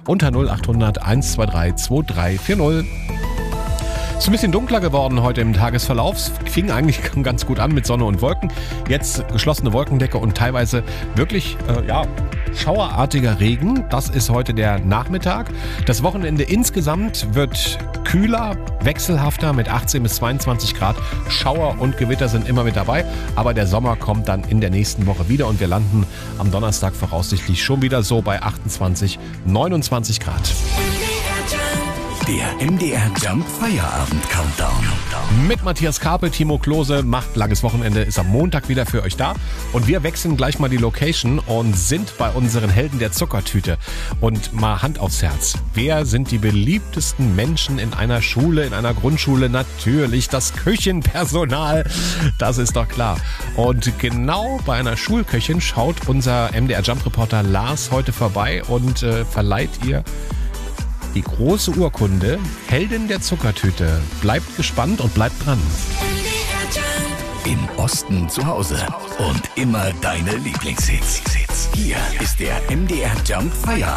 unter 0800 123 2340. Es ist ein bisschen dunkler geworden heute im Tagesverlauf. Es fing eigentlich ganz gut an mit Sonne und Wolken. Jetzt geschlossene Wolkendecke und teilweise wirklich schauerartiger Regen. Das ist heute der Nachmittag. Das Wochenende insgesamt wird kühler, wechselhafter mit 18 bis 22 Grad. Schauer und Gewitter sind immer mit dabei. Aber der Sommer kommt dann in der nächsten Woche wieder und wir landen am Donnerstag voraussichtlich schon wieder so bei 28, 29 Grad. Der MDR Jump Feierabend Countdown. Mit Matthias Karpe, Timo Klose macht langes Wochenende, ist am Montag wieder für euch da. Und wir wechseln gleich mal die Location und sind bei unseren Helden der Zuckertüte. Und mal Hand aufs Herz. Wer sind die beliebtesten Menschen in einer Schule, in einer Grundschule? Natürlich das Küchenpersonal. Das ist doch klar. Und genau bei einer Schulköchin schaut unser MDR Jump Reporter Lars heute vorbei und verleiht ihr die große Urkunde Heldin der Zuckertüte. Bleibt gespannt und bleibt dran. Im Osten zu Hause und immer deine Lieblingshits. Hier ist der MDR Jump Feierabend.